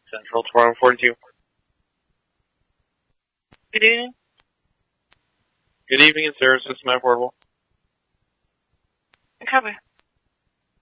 Central Toronto 42. Good evening. Good evening, it's Sarah System Affordable. Cover.